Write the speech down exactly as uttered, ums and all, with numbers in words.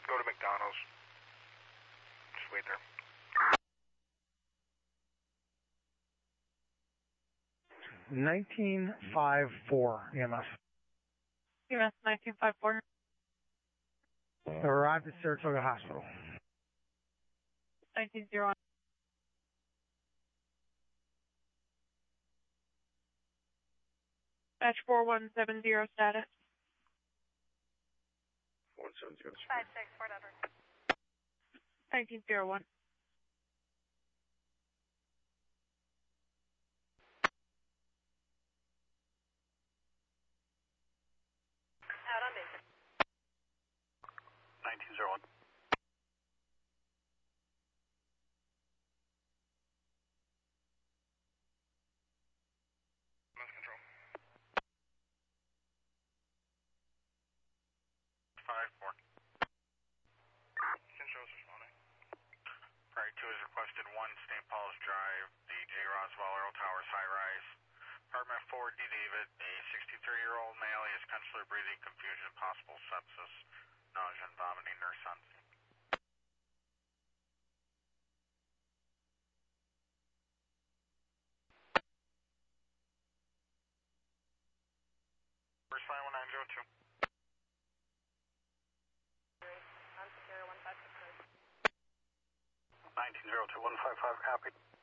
Go to McDonald's. Just wait there. nineteen five four E M S. E M S nineteen five four. Arrived at Saratoga Hospital. nineteen zero one. Batch four one seven zero status. One seven zero. Five six four Denver. nineteen zero one. Out on base. Nineteen zero one. Control. Five four. Control's responding. Priority two is requested one Saint Paul's Drive, the J. Roswell Earl Towers high rise. Apartment four D David, a sixty-three-year-old male, he has consular breathing confusion, possible sepsis, nausea and vomiting, nurse on scene. First line one nine zero two. On secure one five six nine. nineteen zero two one five five, copy.